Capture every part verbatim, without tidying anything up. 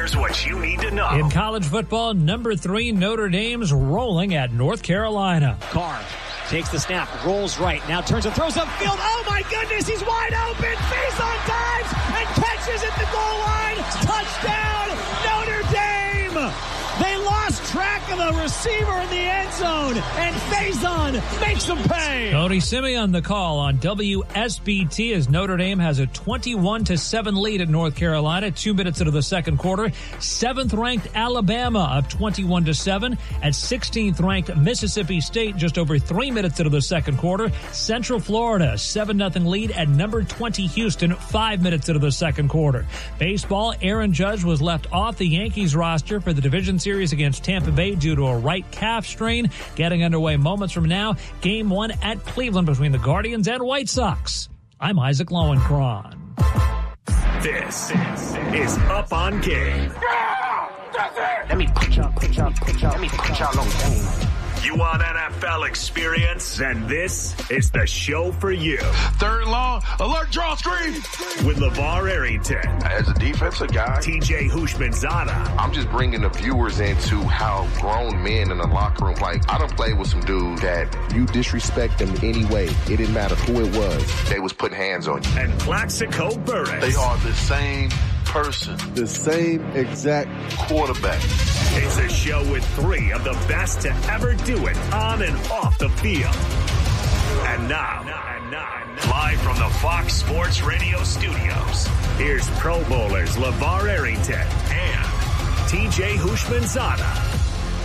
Here's what you need to know. In college football, number three, Notre Dame's rolling at North Carolina. Carr takes the snap, rolls right, now turns and throws upfield. Oh my goodness, he's wide open. Face on dives and catches at the goal line. Touchdown, Notre Dame. They lost track of the receiver in the end zone, and Faison makes them pay. Tony Simeon the call on W S B T as Notre Dame has a twenty-one to seven lead at North Carolina, two minutes into the second quarter. Seventh-ranked Alabama up twenty-one to seven. At sixteenth-ranked Mississippi State just over three minutes into the second quarter. Central Florida, seven nothing lead at number twenty Houston, five minutes into the second quarter. Baseball, Aaron Judge was left off the Yankees roster for the division series against Tampa Bay due to a right calf strain. Getting underway moments from now. Game one at Cleveland between the Guardians and White Sox. I'm Isaac Lowenkron. This is Up on Game. Let me put y'all, put y'all, put y'all, let me put y'all on game. You want N F L experience? Then this is the show for you. Third long, alert, draw, screen. With LeVar Arrington. As a defensive guy, T J Houshmandzadeh. I'm just bringing the viewers into how grown men in the locker room, like, I done played with some dudes that you disrespect them anyway. It didn't matter who it was. They was putting hands on you. And Plaxico Burress. They are the same person. The same exact quarterback. It's a show with three of the best to ever do it on and off the field. And now, and now, and now live from the Fox Sports Radio studios, here's Pro Bowlers LeVar Arrington and T J Houshmandzadeh.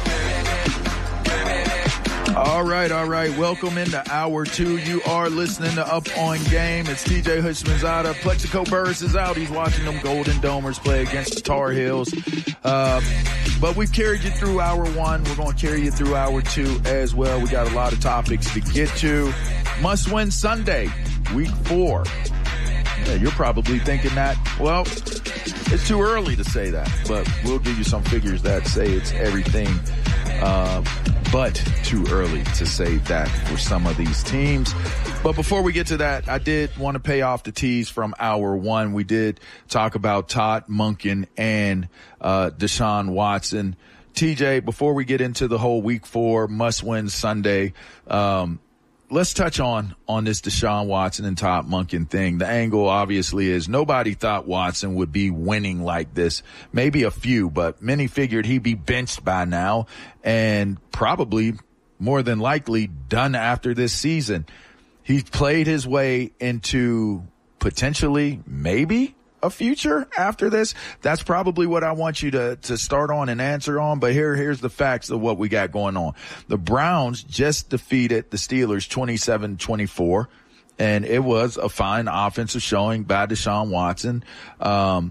All right, all right. Welcome into hour two. You are listening to Up on Game. It's T J Houshmandzadeh. Plexico Burris is out. He's watching them Golden Domers play against the Tar Heels. Uh, but we've carried you through hour one. We're going to carry you through hour two as well. We got a lot of topics to get to. Must win Sunday, week four. Yeah, you're probably thinking that, well, it's too early to say that, but we'll give you some figures that say it's everything uh, but too early to say that for some of these teams. But before we get to that, I did want to pay off the tease from hour one. We did talk about Todd Monken and uh Deshaun Watson. T J, before we get into the whole week four must-win Sunday, um let's touch on on this Deshaun Watson and Todd Monken thing. The angle obviously is nobody thought Watson would be winning like this. Maybe a few, but many figured he'd be benched by now and probably more than likely done after this season. He's played his way into potentially maybe a future after this. That's probably what I want you to, to start on and answer on. But here, here's the facts of what we got going on. The Browns just defeated the Steelers twenty-seven twenty-four, and it was a fine offensive showing by Deshaun Watson. Um,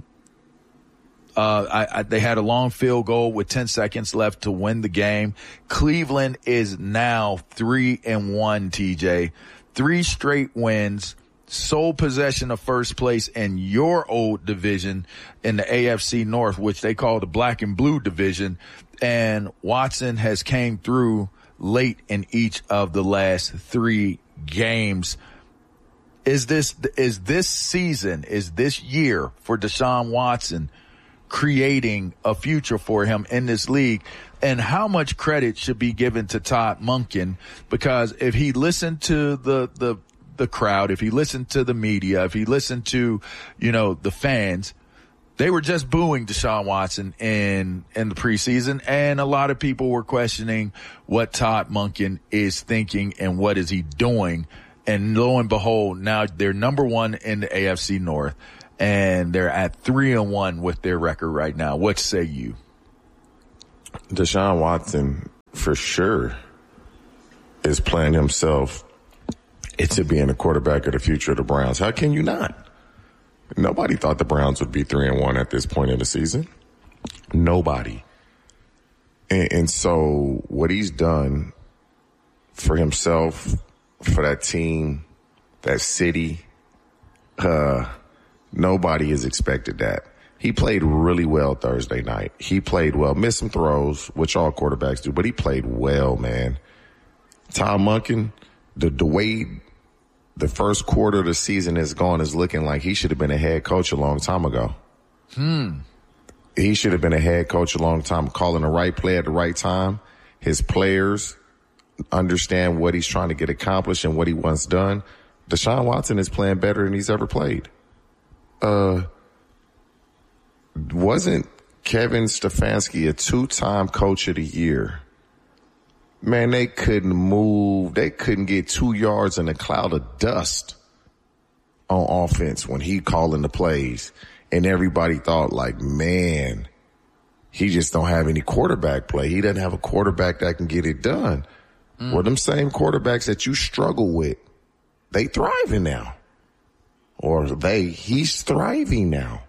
Uh, I, I, they had a long field goal with ten seconds left to win the game. Cleveland is now three and one, T J. Three straight wins, sole possession of first place in your old division in the A F C North, which they call the black and blue division. And Watson has came through late in each of the last three games. Is this, is this season, is this year for Deshaun Watson creating a future for him in this league? And how much credit should be given to Todd Monken? Because if he listened to the, the, the crowd, if he listened to the media, if he listened to, you know, the fans, they were just booing Deshaun Watson in, in the preseason. And a lot of people were questioning what Todd Monken is thinking and what is he doing. And lo and behold, now they're number one in the A F C North. And they're at three and one with their record right now. What say you? Deshaun Watson, for sure, is playing himself into being the quarterback of the future of the Browns. How can you not? Nobody thought the Browns would be three and one at this point in the season. Nobody. And, and so what he's done for himself, for that team, that city, uh, nobody has expected that. He played really well Thursday night. He played well. Missed some throws, which all quarterbacks do, but he played well, man. Todd Monken, the, the way the first quarter of the season is gone is looking like he should have been a head coach a long time ago. Hmm. he should have been a head coach a long time, calling the right play at the right time. His players understand what he's trying to get accomplished and what he wants done. Deshaun Watson is playing better than he's ever played. Uh, wasn't Kevin Stefanski a two-time coach of the year? Man, they couldn't move. They couldn't get two yards in a cloud of dust on offense when he calling the plays. And everybody thought like, man, he just don't have any quarterback play. He doesn't have a quarterback that can get it done. Mm. Well, them same quarterbacks that you struggle with, they thriving now. Or they, he's thriving now.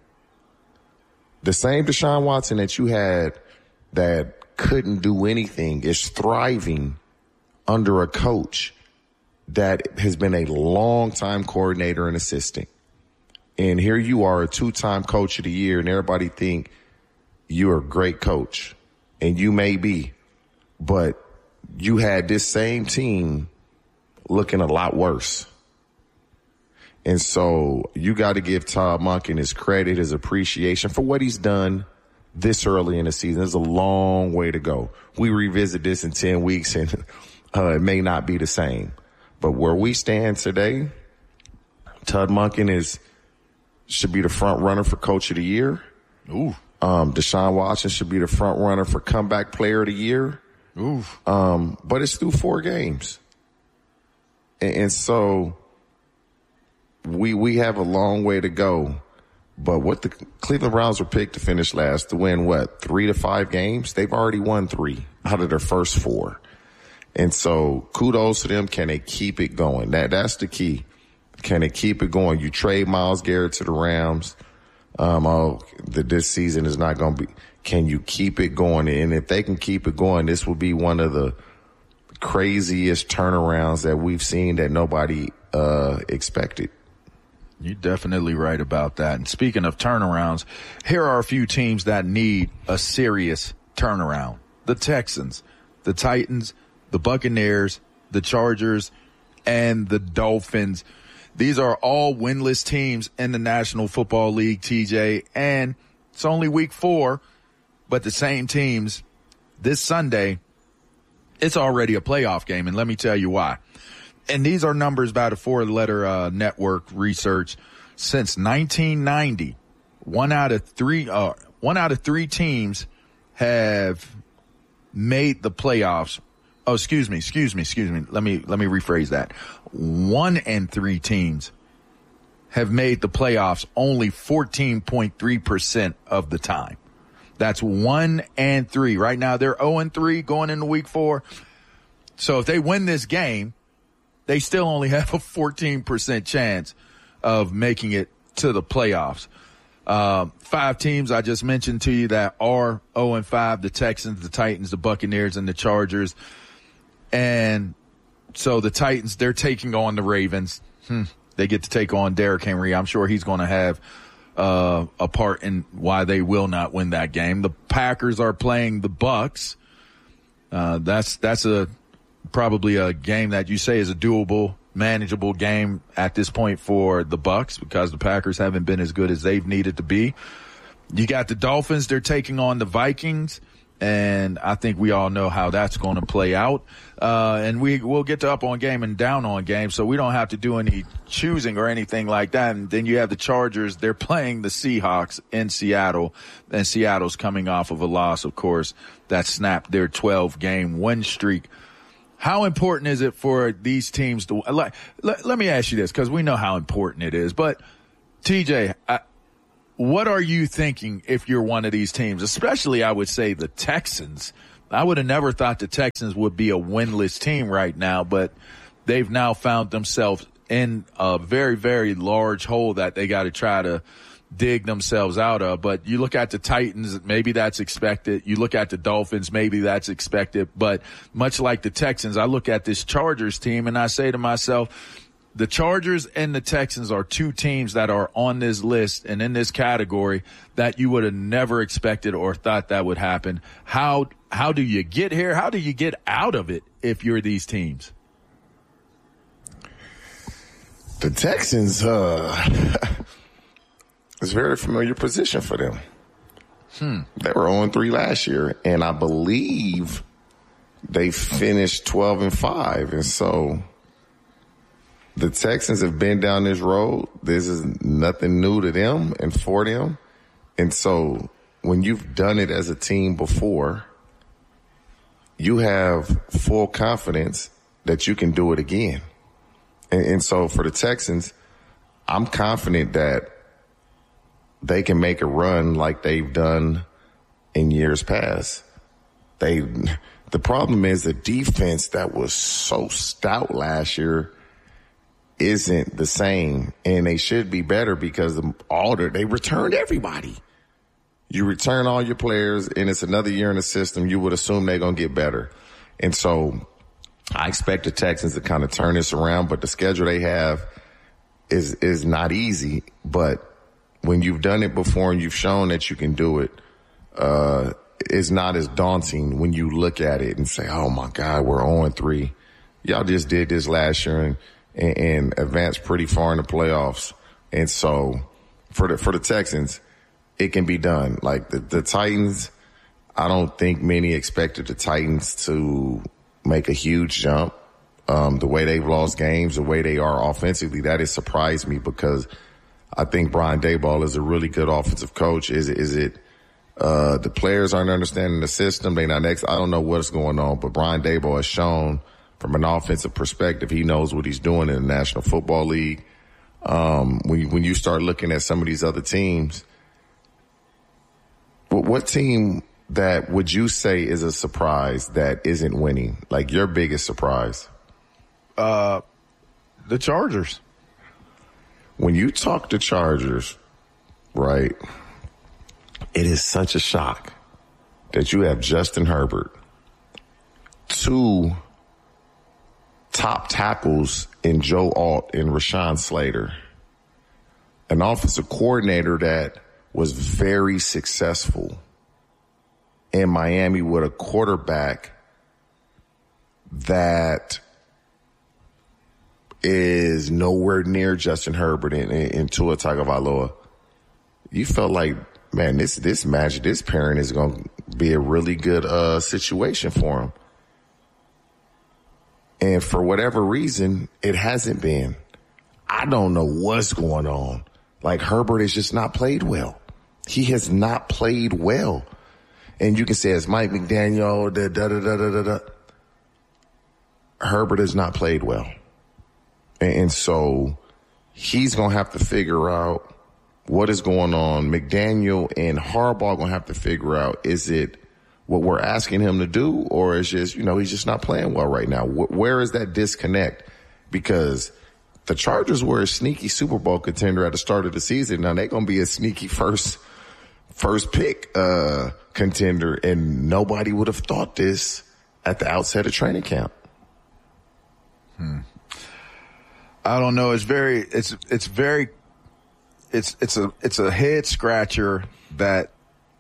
The same Deshaun Watson that you had that couldn't do anything is thriving under a coach that has been a long-time coordinator and assistant. And here you are, a two-time coach of the year, and everybody think you're a great coach. And you may be. But you had this same team looking a lot worse. And so you got to give Todd Monken his credit, his appreciation for what he's done this early in the season. There's a long way to go. We revisit this in ten weeks, and uh, it may not be the same. But where we stand today, Todd Monken is should be the front runner for Coach of the Year. Ooh. Um, Deshaun Watson should be the front runner for Comeback Player of the Year. Ooh. Um, but it's through four games. And, and so we we have a long way to go. But what the Cleveland Browns were picked to finish last, to win, what, three to five games? They've already won three out of their first four. And so kudos to them. Can they keep it going? That That's the key. Can they keep it going? You trade Myles Garrett to the Rams. Um, oh, the, this season is not going to be. Can you keep it going? And if they can keep it going, this will be one of the craziest turnarounds that we've seen that nobody uh, expected. You're definitely right about that. And speaking of turnarounds, here are a few teams that need a serious turnaround. The Texans, the Titans, the Buccaneers, the Chargers, and the Dolphins. These are all winless teams in the National Football League, T J, and it's only week four, but the same teams this Sunday, it's already a playoff game, and let me tell you why. And these are numbers by the four-letter uh, network research. Since nineteen ninety, one out of three, uh, one out of three teams have made the playoffs. Oh, excuse me, excuse me, excuse me. Let me let me rephrase that. One and three teams have made the playoffs only fourteen point three percent of the time. That's one and three. Right now, they're zero and three going into week four. So if they win this game, they still only have a fourteen percent chance of making it to the playoffs. Uh, five teams I just mentioned to you that are zero and five, the Texans, the Titans, the Buccaneers, and the Chargers. And so the Titans, they're taking on the Ravens. Hmm. They get to take on Derrick Henry. I'm sure he's going to have uh, a part in why they will not win that game. The Packers are playing the Bucks. Uh, that's that's a probably a game that you say is a doable, manageable game at this point for the Bucks because the Packers haven't been as good as they've needed to be. You got the Dolphins. They're taking on the Vikings. And I think we all know how that's going to play out. Uh, and we, we'll get to up on game and down on game, so we don't have to do any choosing or anything like that. And then you have the Chargers. They're playing the Seahawks in Seattle, and Seattle's coming off of a loss, of course, that snapped their twelve-game win streak. How important is it for these teams to like, – let, let me ask you this, because we know how important it is. But, T J, I, what are you thinking if you're one of these teams, especially I would say the Texans? I would have never thought the Texans would be a winless team right now, but they've now found themselves in a very, very large hole that they got to try to dig themselves out of. But you look at the Titans, maybe that's expected. You look at the Dolphins, maybe that's expected. But much like the Texans, I look at this Chargers team and I say to myself, the Chargers and the Texans are two teams that are on this list and in this category that you would have never expected or thought that would happen. How how do you get here? How do you get out of it if you're these teams? The Texans, uh, it's a very familiar position for them. Hmm. They were oh and three last year, and I believe they finished twelve and five. And so the Texans have been down this road. This is nothing new to them and for them. And so when you've done it as a team before, you have full confidence that you can do it again. And, and so for the Texans, I'm confident that they can make a run like they've done in years past. They, the problem is the defense that was so stout last year isn't the same, and they should be better because all the, they returned everybody. You return all your players, and it's another year in the system. You would assume they're going to get better. And so I expect the Texans to kind of turn this around, but the schedule they have is is not easy. But when you've done it before and you've shown that you can do it, uh, it's not as daunting when you look at it and say, oh, my God, we're oh and three. Y'all just did this last year and, and, and advanced pretty far in the playoffs. And so for the for the Texans, it can be done. Like the, the Titans, I don't think many expected the Titans to make a huge jump. Um, the way they've lost games, the way they are offensively, that has surprised me because I think Brian Daboll is a really good offensive coach. Is it, is it, uh, the players aren't understanding the system? They not next. I don't know what's going on, but Brian Daboll has shown from an offensive perspective, he knows what he's doing in the National Football League. Um, when you, when you start looking at some of these other teams, what, what team that would you say is a surprise that isn't winning? Like your biggest surprise? Uh, the Chargers. When you talk to Chargers, right, it is such a shock that you have Justin Herbert, two top tackles in Joe Alt and Rashawn Slater, an offensive coordinator that was very successful in Miami with a quarterback that is nowhere near Justin Herbert and, and Tua Tagovailoa. You felt like, man, this this match, this pairing is going to be a really good uh, situation for him. And for whatever reason, it hasn't been. I don't know what's going on. Like, Herbert has just not played well. He has not played well. And you can say it's Mike McDaniel, da da da da da da. Herbert has not played well. And so he's going to have to figure out what is going on. McDaniel and Harbaugh going to have to figure out, is it what we're asking him to do, or is just, you know, he's just not playing well right now? Where is that disconnect? Because the Chargers were a sneaky Super Bowl contender at the start of the season. Now they're going to be a sneaky first, first pick, uh, contender. And nobody would have thought this at the outset of training camp. Hmm. I don't know. It's very, it's, it's very, it's, it's a, it's a head scratcher that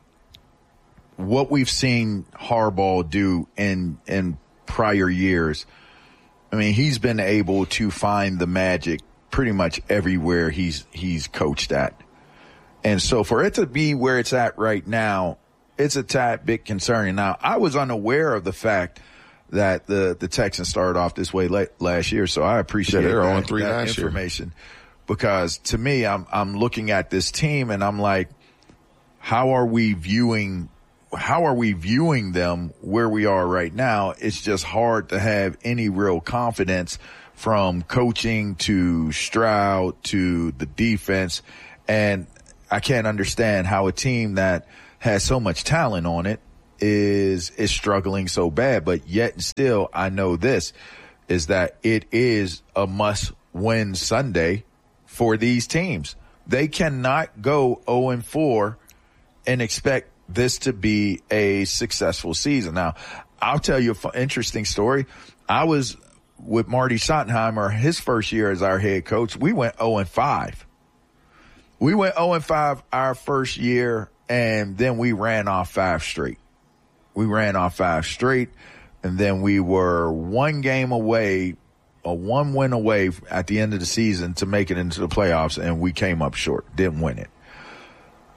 what we've seen Harbaugh do in, in prior years. I mean, he's been able to find the magic pretty much everywhere he's, he's coached at. And so for it to be where it's at right now, it's a tad bit concerning. Now, I was unaware of the fact that the, the Texans started off this way late last year. So I appreciate yeah, that, on three that last information year. Because to me, I'm, I'm looking at this team and I'm like, how are we viewing, how are we viewing them where we are right now? It's just hard to have any real confidence from coaching to Stroud to the defense. And I can't understand how a team that has so much talent on it is is struggling so bad. But yet and still, I know this, is that it is a must-win Sunday for these teams. They cannot go oh and four and expect this to be a successful season. Now, I'll tell you an interesting story. I was with Marty Schottenheimer his first year as our head coach. We went oh and five. We went oh and five our first year, and then we ran off five straight. We ran off five straight, and then we were one game away, a one win away at the end of the season to make it into the playoffs, and we came up short, didn't win it.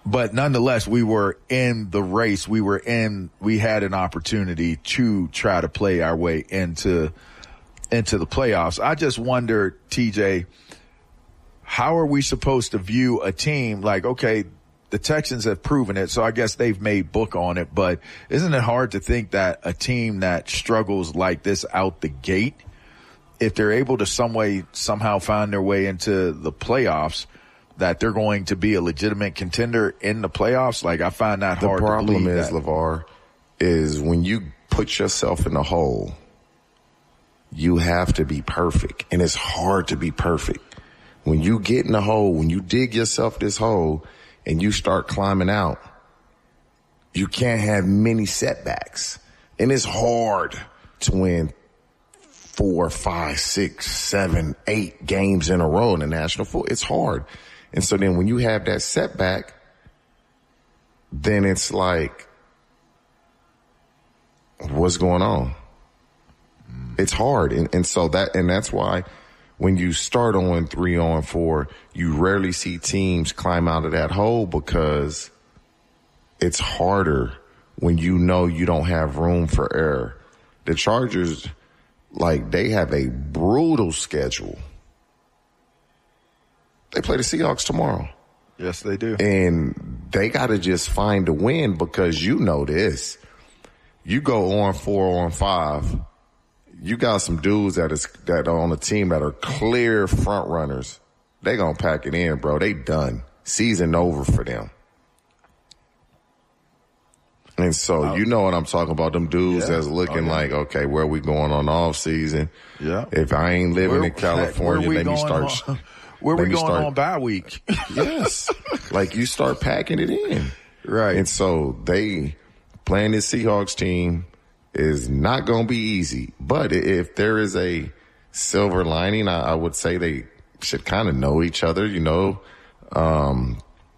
But nonetheless, we were in the race. We were in, we had an opportunity to try to play our way into, into the playoffs. I just wonder, T J, how are we supposed to view a team like, okay, the Texans have proven it, so I guess they've made book on it, but isn't it hard to think that a team that struggles like this out the gate, if they're able to some way, somehow find their way into the playoffs, that they're going to be a legitimate contender in the playoffs? Like, I find that the hard to believe. The problem is, that. LeVar, is when you put yourself in the hole, you have to be perfect, and it's hard to be perfect. When you get in the hole, when you dig yourself this hole and you start climbing out, you can't have many setbacks. And it's hard to win four, five, six, seven, eight games in a row in the National Football. It's hard. And so then when you have that setback, then it's like, what's going on? It's hard. And, and so that, and that's why when you start on three on four, you rarely see teams climb out of that hole, because it's harder when you know you don't have room for error. The Chargers, like, they have a brutal schedule. They play the Seahawks tomorrow. Yes, they do. And they got to just find a win, because you know this. You go on four, on five, you got some dudes that is that are on the team that are clear front runners. They gonna pack it in, bro. They done. Season over for them. And so oh. you know what I'm talking about. Them dudes yeah. that's looking oh, yeah. like, okay, where we going on off season? Yeah. If I ain't living where, in California, let me start. On, where we going start, on bye week? Yes. Like, you start packing it in. Right. And so they playing this Seahawks team is not going to be easy. But if there is a silver lining, I, I would say they should kind of know each other. You know, um,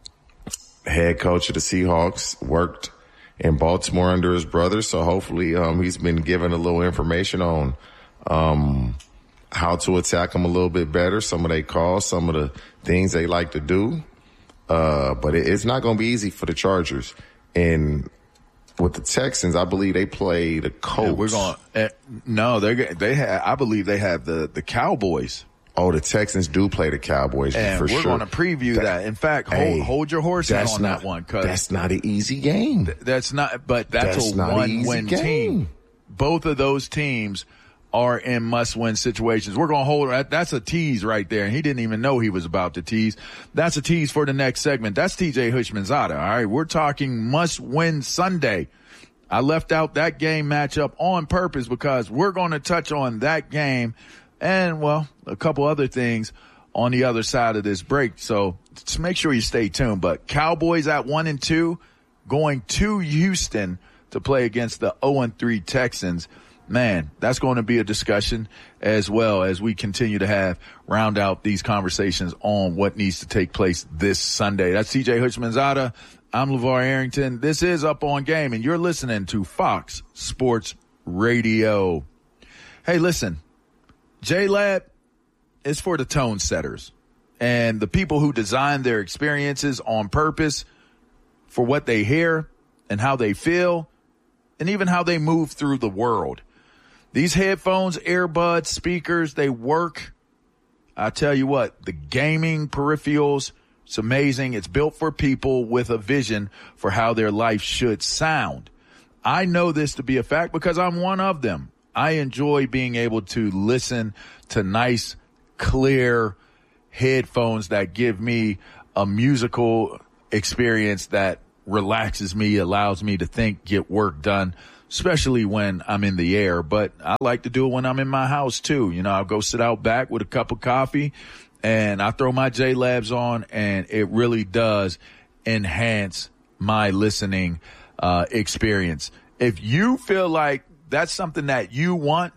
head coach of the Seahawks worked in Baltimore under his brother. So hopefully um, he's been given a little information on um, how to attack them a little bit better, some of their calls, some of the things they like to do. Uh, but it, it's not going to be easy for the Chargers. And with the Texans, I believe they play the Colts. Yeah, we're going. Uh, no, they they have. I believe they have the the Cowboys. Oh, the Texans do play the Cowboys, and for we're sure. going to preview that. that. In fact, hold, hey, hold your horses on not, that one, because that's not an easy game. Th- that's not. But that's, that's a not one-win team. Both of those teams are in must-win situations. We're going to hold that. That's a tease right there. And he didn't even know he was about to tease. That's a tease for the next segment. That's T J Houshmandzadeh. All right. We're talking must-win Sunday. I left out that game matchup on purpose because we're going to touch on that game and, well, a couple other things on the other side of this break. So just make sure you stay tuned. But Cowboys at one and two going to Houston to play against the oh and three Texans. Man, that's going to be a discussion as well as we continue to have round out these conversations on what needs to take place this Sunday. That's T J Houshmandzadeh. I'm LeVar Arrington. This is Up on Game, and you're listening to Fox Sports Radio. Hey, listen, J-Lab is for the tone setters and the people who design their experiences on purpose for what they hear and how they feel and even how they move through the world. These headphones, earbuds, speakers, they work. I tell you what, the gaming peripherals, it's amazing. It's built for people with a vision for how their life should sound. I know this to be a fact because I'm one of them. I enjoy being able to listen to nice, clear headphones that give me a musical experience that relaxes me, allows me to think, get work done, especially when I'm in the air. But I like to do it when I'm in my house too. You know, I'll go sit out back with a cup of coffee and I throw my J-Labs on, and it really does enhance my listening uh, experience. If you feel like that's something that you want,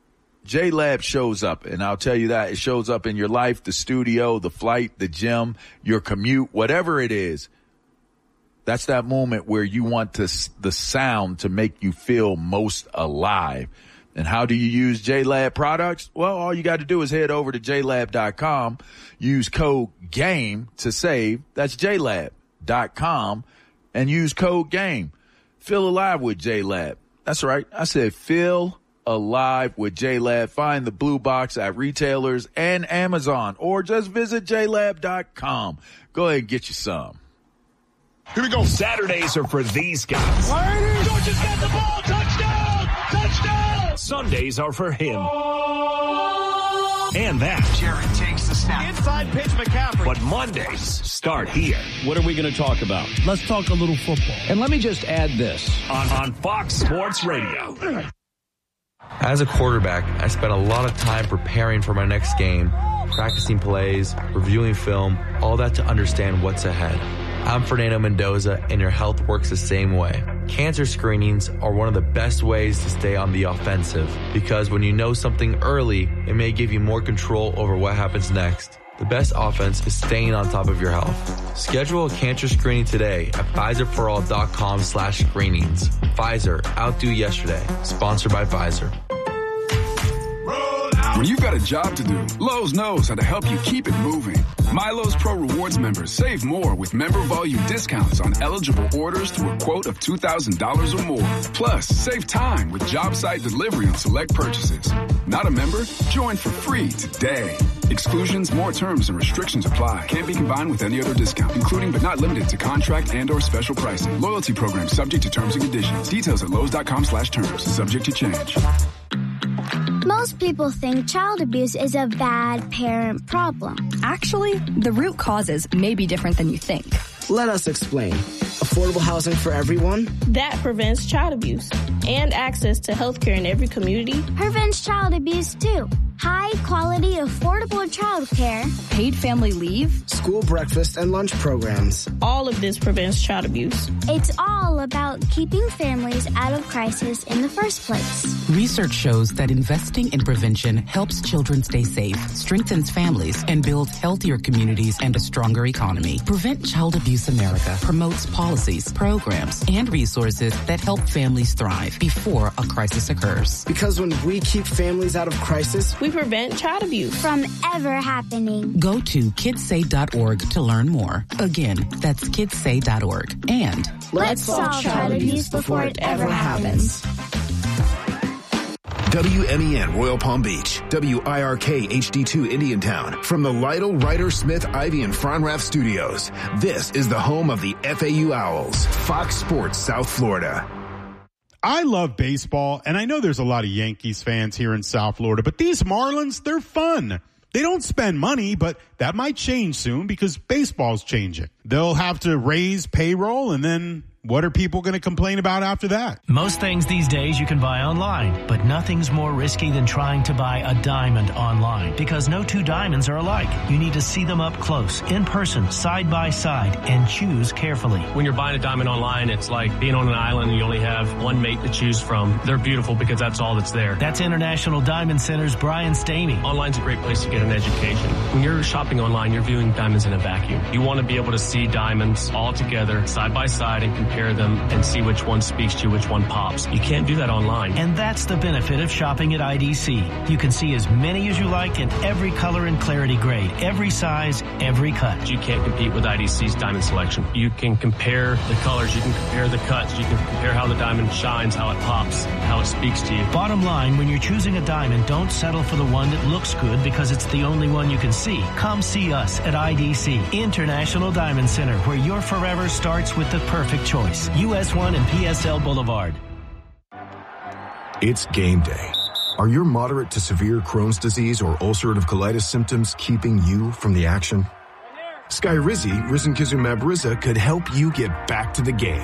J-Lab shows up, and I'll tell you that. It shows up in your life, the studio, the flight, the gym, your commute, whatever it is. That's that moment where you want to, the sound to make you feel most alive. And how do you use J-Lab products? Well, all you got to do is head over to J Lab dot com, use code GAME to save. That's J Lab dot com and use code GAME. Feel alive with J-Lab. That's right. I said feel alive with J-Lab. Find the blue box at retailers and Amazon, or just visit j lab dot com. Go ahead and get you some. Here we go. Saturdays are for these guys. Georgia's got the ball. Touchdown! Touchdown! Sundays are for him. And that. Jared takes the snap. Inside pitch, McCaffrey. But Mondays start here. What are we going to talk about? Let's talk a little football. And let me just add this. On, on Fox Sports Radio. As a quarterback, I spent a lot of time preparing for my next game, practicing plays, reviewing film, all that to understand what's ahead. I'm Fernando Mendoza, and your health works the same way. Cancer screenings are one of the best ways to stay on the offensive, because when you know something early, it may give you more control over what happens next. The best offense is staying on top of your health. Schedule a cancer screening today at Pfizer for all dot com slash screenings. Pfizer, outdo yesterday. Sponsored by Pfizer. When you've got a job to do, Lowe's knows how to help you keep it moving. MyLowe's Pro Rewards members save more with member volume discounts on eligible orders through a quote of two thousand dollars or more. Plus, save time with job site delivery on select purchases. Not a member? Join for free today. Exclusions, more terms, and restrictions apply. Can't be combined with any other discount, including but not limited to contract and or special pricing. Loyalty program subject to terms and conditions. Details at Lowe's dot com slash terms. Subject to change. Most people think child abuse is a bad parent problem. Actually, the root causes may be different than you think. Let us explain. Affordable housing for everyone? That prevents child abuse. And access to health care in every community. Prevents child abuse, too. High quality, affordable child care. Paid family leave. School breakfast and lunch programs. All of this prevents child abuse. It's all about keeping families out of crisis in the first place. Research shows that investing in prevention helps children stay safe, strengthens families, and builds healthier communities and a stronger economy. Prevent Child Abuse America promotes policies, programs, and resources that help families thrive before a crisis occurs. Because when we keep families out of crisis, we prevent child abuse from ever happening. Go to kids say dot org to learn more. Again, that's kids say dot org. And let's solve child abuse before it ever happens. W M E N Royal Palm Beach, W I R K H D two Indiantown. From the Lytle, Ryder, Smith, Ivy, and Fronrath studios, this is the home of the F A U Owls, Fox Sports South Florida. I love baseball, and I know there's a lot of Yankees fans here in South Florida, but these Marlins, they're fun. They don't spend money, but that might change soon because baseball's changing. They'll have to raise payroll, and then what are people going to complain about after that? Most things these days you can buy online, but nothing's more risky than trying to buy a diamond online, because no two diamonds are alike. You need to see them up close, in person, side by side, and choose carefully. When you're buying a diamond online, it's like being on an island and you only have one mate to choose from. They're beautiful because that's all that's there. That's International Diamond Center's Brian Stamey. Online's a great place to get an education. When you're shopping online, you're viewing diamonds in a vacuum. You want to be able to see diamonds all together, side by side, and compare them and see which one speaks to you, which one pops. You can't do that online. And that's the benefit of shopping at I D C. You can see as many as you like in every color and clarity grade, every size, every cut. You can't compete with I D C's diamond selection. You can compare the colors, you can compare the cuts, you can compare how the diamond shines, how it pops, how it speaks to you. Bottom line, when you're choosing a diamond, don't settle for the one that looks good because it's the only one you can see. Come see us at I D C, International Diamond Center, where your forever starts with the perfect choice. U S one and P S L Boulevard. It's game day. Are your moderate to severe Crohn's disease or ulcerative colitis symptoms keeping you from the action? Skyrizi, risankizumab Riza, could help you get back to the game.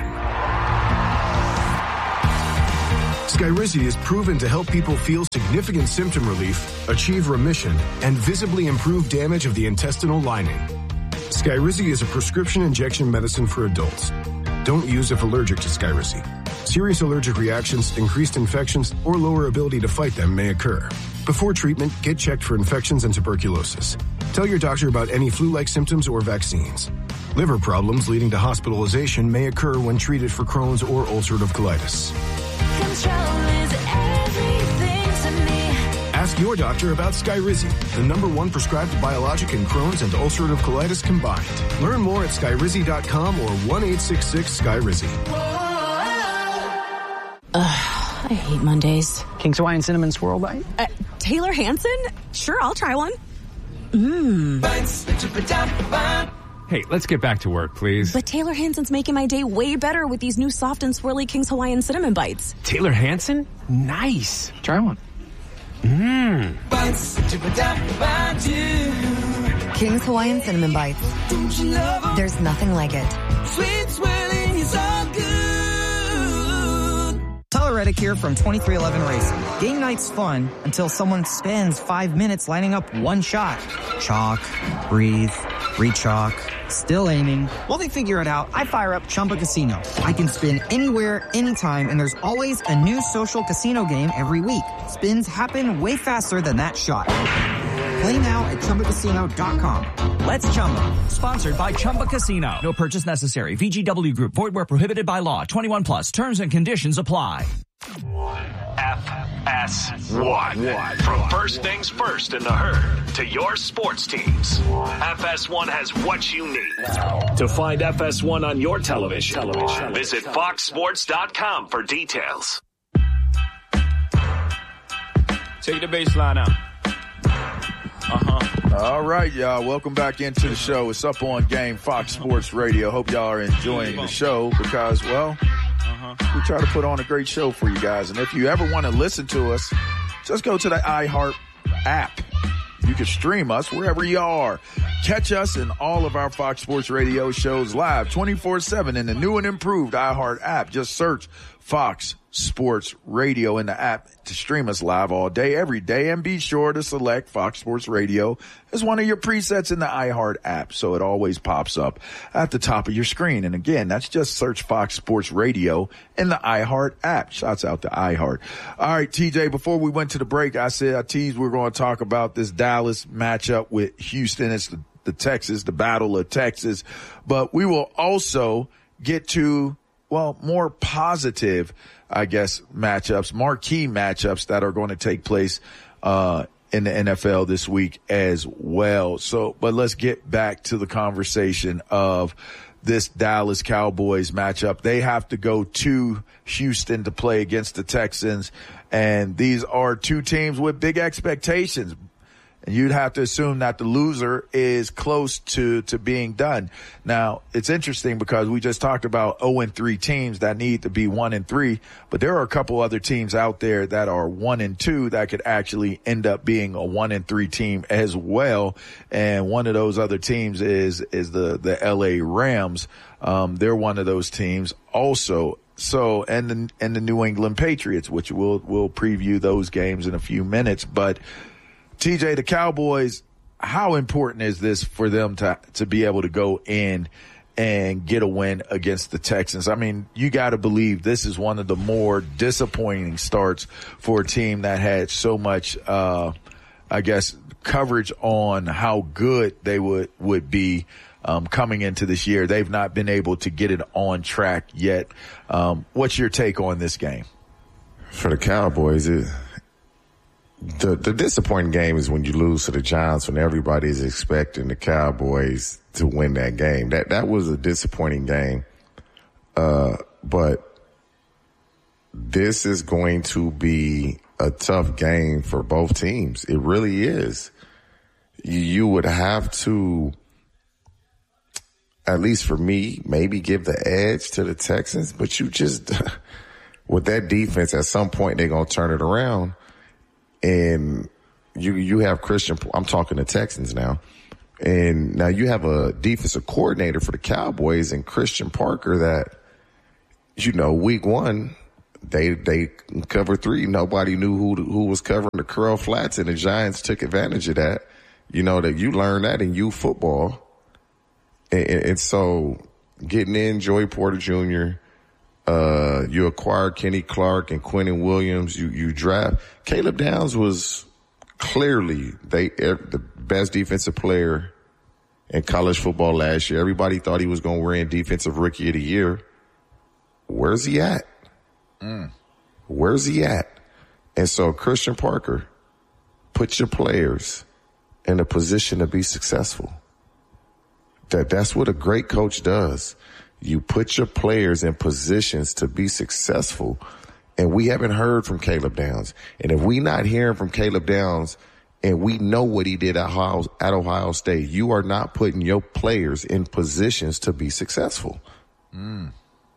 Skyrizi is proven to help people feel significant symptom relief, achieve remission, and visibly improve damage of the intestinal lining. Skyrizi is a prescription injection medicine for adults. Don't use if allergic to Skyrizi. Serious allergic reactions, increased infections, or lower ability to fight them may occur. Before treatment, get checked for infections and tuberculosis. Tell your doctor about any flu-like symptoms or vaccines. Liver problems leading to hospitalization may occur when treated for Crohn's or ulcerative colitis. Control is everything to me. Ask your doctor about Skyrizi, the number one prescribed biologic in Crohn's and ulcerative colitis combined. Learn more at skyrizi dot com or one eight six six Skyrizi. Ugh, I hate Mondays. King's Hawaiian Cinnamon Swirl Bite? Uh, Taylor Hansen? Sure, I'll try one. Mmm. Hey, let's get back to work, please. But Taylor Hansen's making my day way better with these new soft and swirly King's Hawaiian Cinnamon Bites. Taylor Hansen? Nice. Try one. Mmm. King's Hawaiian Cinnamon Bites. There's nothing like it. Sweet swirling is all good. Tyler Reddick here from twenty-three eleven Racing. Game night's fun until someone spends five minutes lining up one shot. Chalk, breathe, re-chalk, still aiming. While they figure it out, I fire up Chumba Casino. I can spin anywhere, anytime, and there's always a new social casino game every week. Spins happen way faster than that shot. Play now at Chumba Casino dot com. Let's Chumba. Sponsored by Chumba Casino. No purchase necessary. V G W Group. Void where prohibited by law. twenty-one plus. Terms and conditions apply. F S one. From first things first in the herd to your sports teams, F S one has what you need. To find F S one on your television, television. visit fox sports dot com for details. Take the baseline out. Uh-huh. All right, y'all. Welcome back into the show. It's Up On Game, Fox Sports Radio. Hope y'all are enjoying the show because, well, uh-huh. we try to put on a great show for you guys. And if you ever want to listen to us, just go to the iHeart app. You can stream us wherever you are. Catch us in all of our Fox Sports Radio shows live twenty-four seven in the new and improved iHeart app. Just search Fox Sports Radio in the app to stream us live all day, every day. And be sure to select Fox Sports Radio as one of your presets in the iHeart app so it always pops up at the top of your screen. And again, that's just search Fox Sports Radio in the iHeart app. Shouts out to iHeart. All right, T J, before we went to the break, I said I teased we we're going to talk about this Dallas matchup with Houston. It's the, the Texas, the Battle of Texas. But we will also get to, well, more positive, I guess, matchups, marquee matchups that are going to take place uh in the N F L this week as well. So, but let's get back to the conversation of this Dallas Cowboys matchup. They have to go to Houston to play against the Texans, and these are two teams with big expectations. And you'd have to assume that the loser is close to, to being done. Now, it's interesting because we just talked about oh and three teams that need to be one and three, but there are a couple other teams out there that are one and two that could actually end up being a one and three team as well. And one of those other teams is, is the, the L A Rams. Um, they're one of those teams also. So, and the, and the New England Patriots, which we'll, we'll preview those games in a few minutes, but T J, the Cowboys, how important is this for them to to be able to go in and get a win against the Texans? I mean, you got to believe this is one of the more disappointing starts for a team that had so much, uh, I guess, coverage on how good they would, would be um, coming into this year. They've not been able to get it on track yet. Um, what's your take on this game? For the Cowboys, it The the disappointing game is when you lose to the Giants when everybody is expecting the Cowboys to win that game. That that was a disappointing game. Uh, but this is going to be a tough game for both teams. It really is. You, you would have to, at least for me, maybe give the edge to the Texans, but you just, with that defense, at some point they're going to turn it around. And you, you have Christian, I'm talking to Texans now. And now you have a defensive coordinator for the Cowboys and Christian Parker that, you know, week one, they, they covered three. Nobody knew who, who was covering the curl flats, and the Giants took advantage of that. You know, that you learn that in youth football. And, and so getting in Joey Porter Junior, Uh, you acquired Kenny Clark and Quentin Williams. You, you draft. Caleb Downs was clearly they, the best defensive player in college football last year. Everybody thought he was going to win Defensive Rookie of the Year. Where's he at? Mm. Where's he at? And so Christian Parker, put your players in a position to be successful. That that's what a great coach does. You put your players in positions to be successful. And we haven't heard from Caleb Downs. And if we not hearing from Caleb Downs and we know what he did at Ohio, at Ohio State, you are not putting your players in positions to be successful. Mm.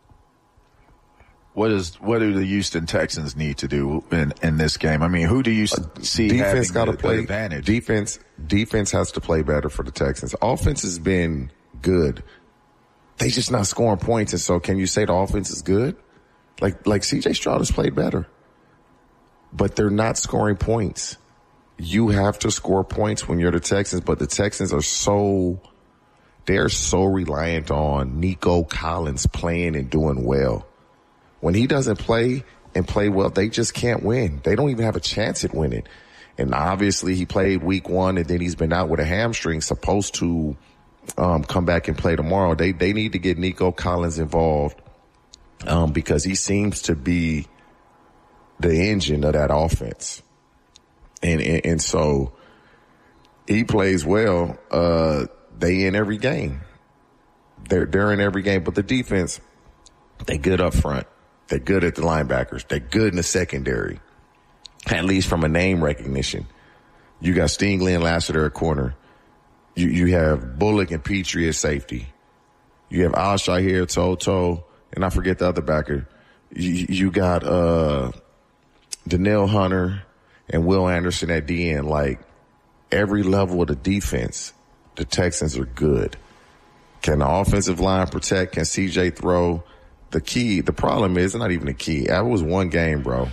What is what do the Houston Texans need to do in, in this game? I mean, who do you see defense got to the, play the advantage? Defense, defense has to play better for the Texans. Offense has been good. They just not scoring points. And so can you say the offense is good? Like, like C J Stroud has played better, but they're not scoring points. You have to score points when you're the Texans, but the Texans are so, they're so reliant on Nico Collins playing and doing well. When he doesn't play and play well, they just can't win. They don't even have a chance at winning. And obviously he played week one and then he's been out with a hamstring, supposed to um, come back and play tomorrow. They, they need to get Nico Collins involved. Um, because he seems to be the engine of that offense. And, and, and so he plays well. Uh, they in every game. They're, they're in every game, but the defense, they good up front. They're good at the linebackers. They're good in the secondary, at least from a name recognition. You got Stingley and Lassiter at corner. You, you have Bullock and Petrie at safety. You have Al-Shahir, Toto, and I forget the other backer. You, you got, uh, Danielle Hunter and Will Anderson at D N. Like, every level of the defense, the Texans are good. Can the offensive line protect? Can C J throw? The key, the problem is not even the key. That was one game, bro.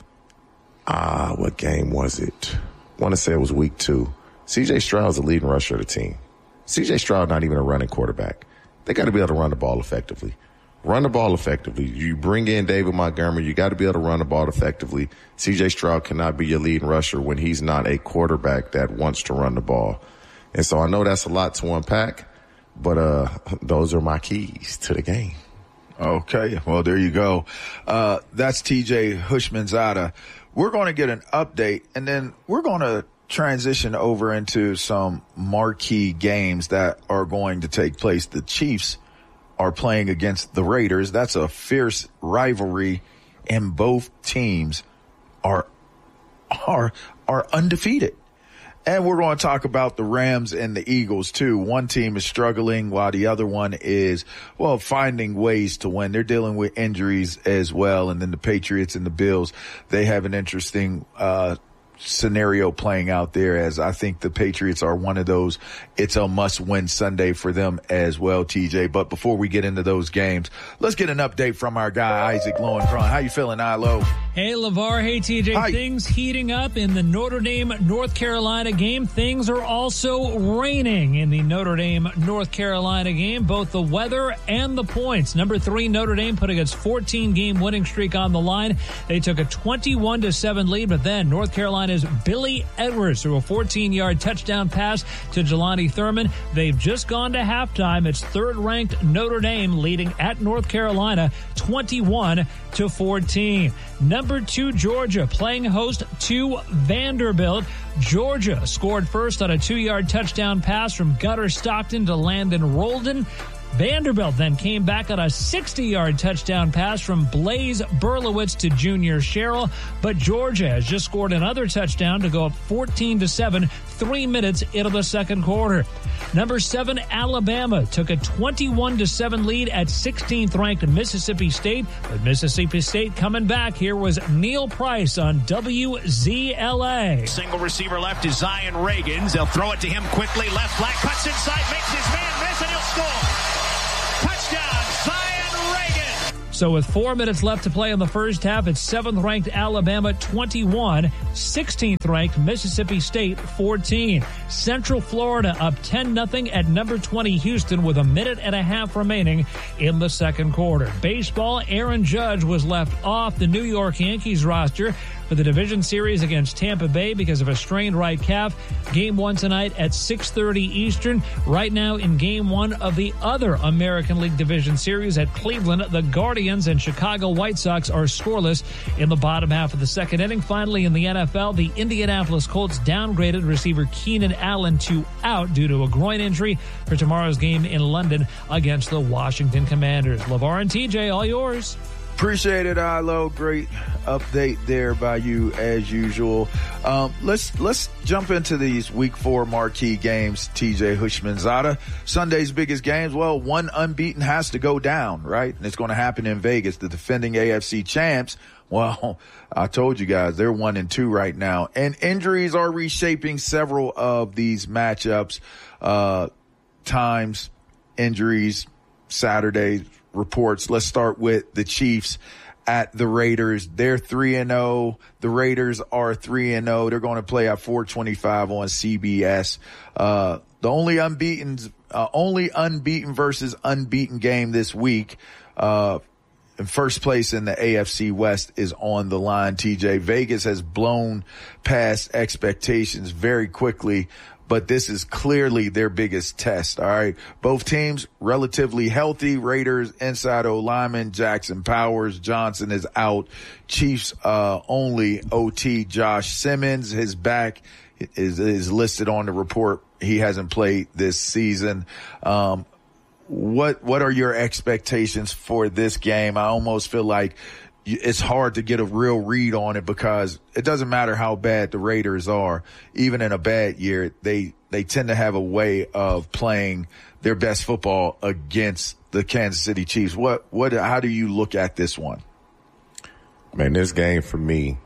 Ah, what game was it? I want to say it was week two. C J Stroud's the leading rusher of the team. C J Stroud not even a running quarterback. They got to be able to run the ball effectively. Run the ball effectively. You bring in David Montgomery, you got to be able to run the ball effectively. C J Stroud cannot be your leading rusher when he's not a quarterback that wants to run the ball. And so I know that's a lot to unpack, but uh those are my keys to the game. Okay, well, there you go. Uh that's T J Houshmandzadeh. We're going to get an update, and then we're going to transition over into some marquee games that are going to take place. The Chiefs are playing against the Raiders. That's a fierce rivalry, and both teams are are are undefeated. And we're going to talk about the Rams and the Eagles too. One team is struggling while the other one is, well, finding ways to win. They're dealing with injuries as well. And then the Patriots and the Bills, they have an interesting uh scenario playing out there, as I think the Patriots are one of those. It's a must-win Sunday for them as well, T J. But before we get into those games, let's get an update from our guy, Isaac Lowenkron. How you feeling, Ilo? Hey, LeVar. Hey, T J. Hi. Things heating up in the Notre Dame, North Carolina game. Things are also raining in the Notre Dame, North Carolina game, both the weather and the points. Number three, Notre Dame putting its fourteen-game winning streak on the line. They took a twenty-one to seven lead, but then North Carolina's Billy Edwards threw a fourteen-yard touchdown pass to Jelani Thurman. They've just gone to halftime. It's third-ranked Notre Dame leading at North Carolina twenty-one to fourteen. Number two, Georgia playing host to Vanderbilt. Georgia scored first on a two-yard touchdown pass from Gunnar Stockton to Landon Roldan. Vanderbilt then came back on a sixty-yard touchdown pass from Blaze Berlowitz to Junior Sherrill, but Georgia has just scored another touchdown to go up fourteen to seven, three minutes into the second quarter. Number seven, Alabama took a twenty-one to seven lead at sixteenth ranked Mississippi State, but Mississippi State coming back. Here was Neil Price on W Z L A. Single receiver left is Zion Reagans. They'll throw it to him quickly. Left flat, cuts inside, makes his man miss, and he'll score. Touchdown, Zion Reagan. So with four minutes left to play in the first half, it's seventh-ranked Alabama twenty-one, sixteenth-ranked Mississippi State fourteen. Central Florida up ten nothing at number twenty Houston with a minute and a half remaining in the second quarter. Baseball, Aaron Judge was left off the New York Yankees roster. for the division series against Tampa Bay because of a strained right calf. Game one tonight at six thirty Eastern. Right now in game one of the other American League Division series at Cleveland, the Guardians and Chicago White Sox are scoreless in the bottom half of the second inning. Finally, in the N F L, the Indianapolis Colts downgraded receiver Keenan Allen to out due to a groin injury for tomorrow's game in London against the Washington Commanders. LeVar and T J, all yours. Appreciate it, Ilo. Great update there by you as usual. Um, let's let's jump into these week four marquee games, T J Houshmandzadeh. Sunday's biggest games, well, one unbeaten has to go down, right? And it's going to happen in Vegas. The defending A F C champs, well, I told you guys, they're one and two right now. And injuries are reshaping several of these matchups. Uh, times, injuries, Saturday reports. Let's start with the Chiefs at the Raiders. They're three and oh. The Raiders are three and oh. They're going to play at four twenty-five on C B S. Uh, the only unbeaten, uh, only unbeaten versus unbeaten game this week, uh, in first place in the A F C West is on the line, T J. Vegas has blown past expectations very quickly, but this is clearly their biggest test, all right? Both teams relatively healthy. Raiders inside O-lineman Jackson Powers Johnson is out. Chiefs uh only O T Josh Simmons, his back is is listed on the report. He hasn't played this season. Um what what are your expectations for this game? I almost feel like it's hard to get a real read on it because it doesn't matter how bad the Raiders are. Even in a bad year, they, they tend to have a way of playing their best football against the Kansas City Chiefs. What, what, how do you look at this one? Man, this game for me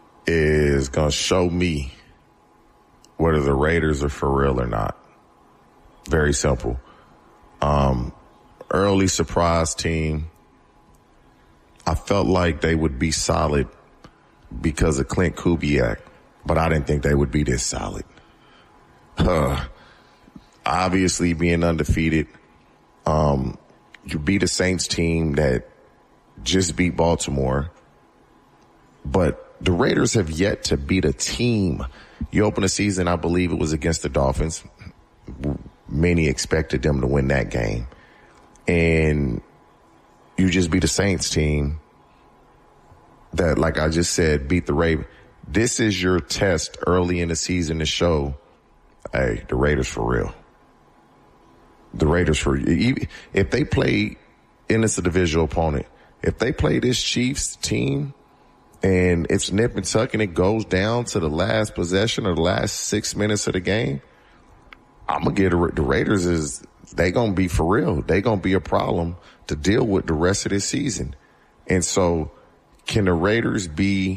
is going to show me whether the Raiders are for real or not. Very simple. Um, early surprise team. I felt like they would be solid because of Clint Kubiak, but I didn't think they would be this solid. Uh, obviously being undefeated, um, you beat a Saints team that just beat Baltimore, but the Raiders have yet to beat a team. You open the season, I believe it was against the Dolphins. Many expected them to win that game. And you just beat a Saints team that, like I just said, beat the Ravens. This is your test early in the season to show, hey, the Raiders for real. The Raiders for, if they play, and it's a divisional opponent, if they play this Chiefs team and it's nip and tuck and it goes down to the last possession or the last six minutes of the game, I'm going to get the Raiders is, they going to be for real. They going to be a problem to deal with the rest of this season. And so can the Raiders be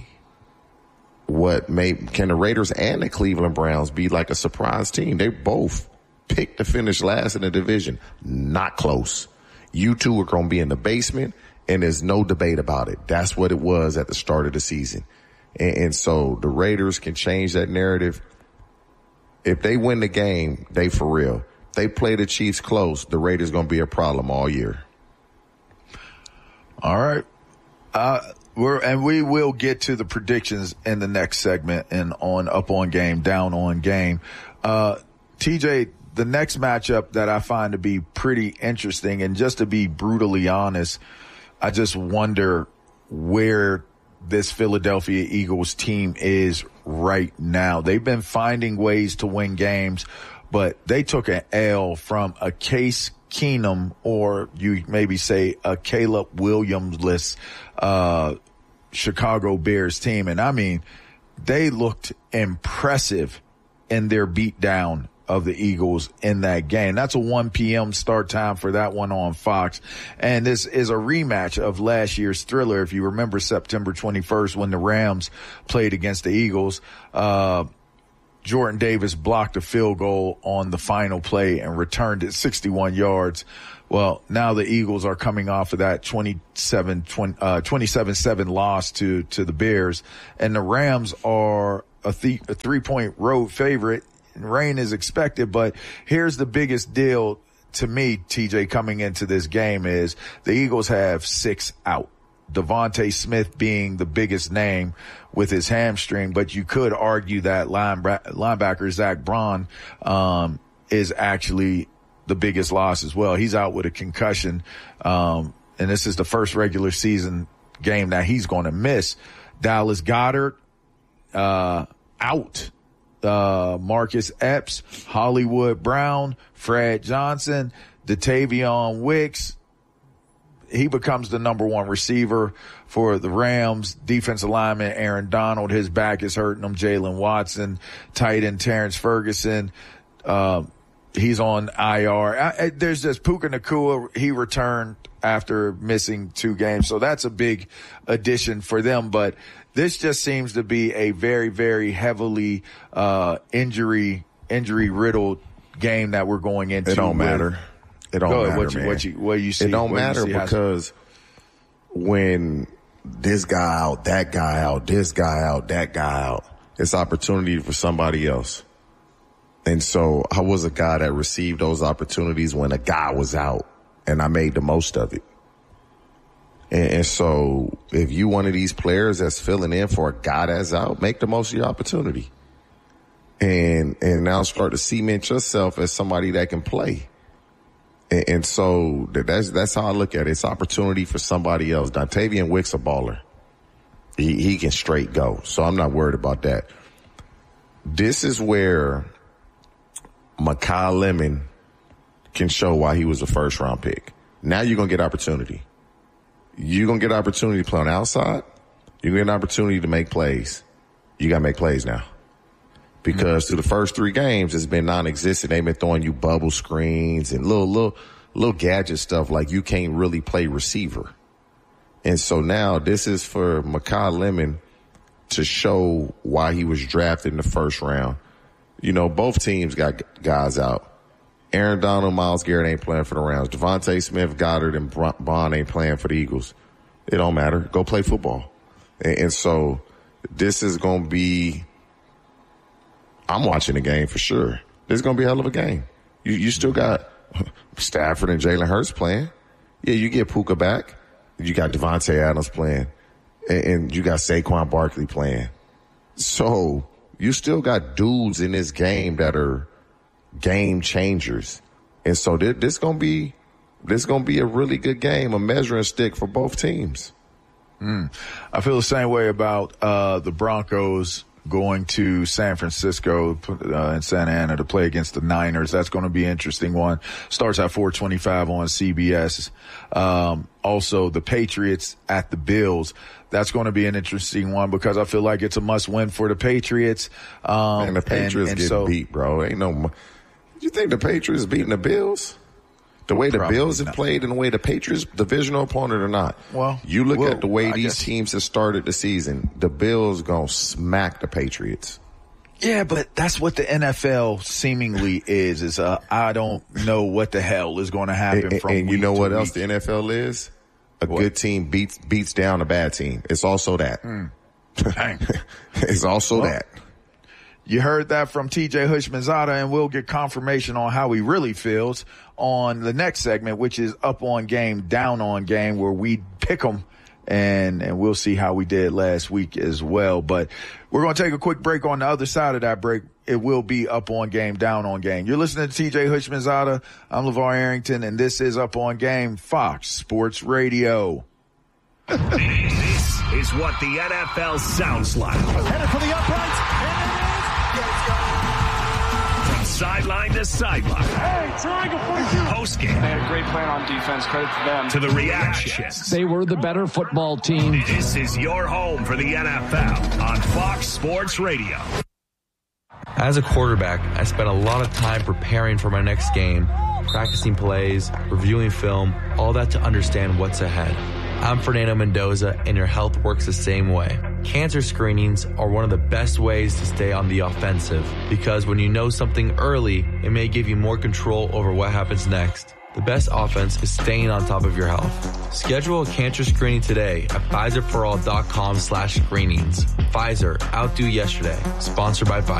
what may, can the Raiders and the Cleveland Browns be like a surprise team? They both picked to finish last in the division. Not close. You two are going to be in the basement and there's no debate about it. That's what it was at the start of the season. And, and so the Raiders can change that narrative. If they win the game, they for real. If they play the Chiefs close, the Raiders going to be a problem all year. All right. Uh, we're, and we will get to the predictions in the next segment and on Up on Game, Down on Game. Uh, T J, the next matchup that I find to be pretty interesting, and just to be brutally honest, I just wonder where this Philadelphia Eagles team is right now. They've been finding ways to win games, but they took an L from a Case Keenum, or you maybe say a Caleb Williams-less uh Chicago Bears team. And I mean, they looked impressive in their beatdown of the Eagles in that game. That's a one p.m. start time for that one on Fox. And this is a rematch of last year's thriller. If you remember September twenty-first when the Rams played against the Eagles, uh, Jordan Davis blocked a field goal on the final play and returned it sixty-one yards. Well, now the Eagles are coming off of that twenty-seven seven loss to, to the Bears, and the Rams are a, th- a three-point road favorite. Rain is expected, but here's the biggest deal to me, T J, coming into this game is the Eagles have six out. Devontae Smith being the biggest name with his hamstring, but you could argue that linebacker Zach Braun um, is actually the biggest loss as well. He's out with a concussion, um, and this is the first regular season game that he's going to miss. Dallas Goedert uh, out. Uh, Marcus Epps, Hollywood Brown, Fred Johnson, Dontayvion Wicks. He becomes the number one receiver for the Rams. Defensive lineman Aaron Donald, his back is hurting him. Jalen Watson, tight end Terrence Ferguson, uh, he's on I R. I, I, there's just Puka Nacua. He returned after missing two games, so that's a big addition for them. But this just seems to be a very, very heavily uh, injury injury riddled game that we're going into. It don't with. matter. It don't Go matter, ahead, what you, man. What you, what you see? It don't what matter because when this guy out, that guy out, this guy out, that guy out, it's opportunity for somebody else. And so I was a guy that received those opportunities when a guy was out, and I made the most of it. And, and so if you one of these players that's filling in for a guy that's out, make the most of your opportunity. And and now start to cement yourself as somebody that can play. And, and so that's that's how I look at it. It's opportunity for somebody else. Dontayvion Wicks a baller. He, he can straight go. So I'm not worried about that. This is where Makai Lemon can show why he was a first round pick. Now you're going to get opportunity. You're going to get opportunity to play on the outside. You're going to get an opportunity to make plays. You got to make plays now. Because mm-hmm. through the first three games, it's been non-existent. They've been throwing you bubble screens and little, little, little gadget stuff like you can't really play receiver. And so now this is for Makai Lemon to show why he was drafted in the first round. You know, both teams got guys out. Aaron Donald, Myles Garrett ain't playing for the Rams. Devontae Smith, Goddard, and Bond ain't playing for the Eagles. It don't matter. Go play football. And, and so this is going to be, I'm watching the game for sure. This is going to be a hell of a game. You, you still got Stafford and Jalen Hurts playing. Yeah, you get Puka back. You got Devontae Adams playing. And, and you got Saquon Barkley playing. So you still got dudes in this game that are game changers. And so this, this gonna be this gonna be a really good game, a measuring stick for both teams. Mm. I feel the same way about uh the Broncos going to San Francisco uh, and Santa Ana to play against the Niners. That's going to be an interesting one. Starts at four twenty-five on C B S. Um, also, the Patriots at the Bills. That's going to be an interesting one because I feel like it's a must-win for the Patriots. Um, and the Patriots and, and get so, beat, bro. Ain't no. You think the Patriots beating the Bills? The way the Bills have not. played and the way the Patriots, divisional opponent or not. Well, you look well, at the way I these guess. teams have started the season. The Bills gonna smack the Patriots. Yeah, but that's what the N F L seemingly is. Is uh, I don't know what the hell is going to happen And, from. and you week know to what week. else the N F L is? A What? good team beats beats down a bad team. It's also that. Mm. It's also Well, that. You heard that from T J Hushmanzada, and we'll get confirmation on how he really feels on the next segment, which is Up on Game, Down on Game, where we pick them, and, and we'll see how we did last week as well. But we're going to take a quick break. On the other side of that break, it will be Up on Game, Down on Game. You're listening to T J Hushmanzada. I'm LeVar Arrington, and this is Up on Game, Fox Sports Radio. This is what the N F L sounds like. Headed for the uprights. From sideline to sideline. Hey, triangle for you. Post game. They had a great plan on defense. Credit to them. To the reactions. They were the better football team. This is your home for the N F L on Fox Sports Radio. As a quarterback, I spent a lot of time preparing for my next game, practicing plays, reviewing film, all that to understand what's ahead. I'm Fernando Mendoza, and your health works the same way. Cancer screenings are one of the best ways to stay on the offensive, because when you know something early, it may give you more control over what happens next. The best offense is staying on top of your health. Schedule a cancer screening today at Pfizer For All dot com slash screenings. Pfizer, outdo yesterday. Sponsored by Pfizer.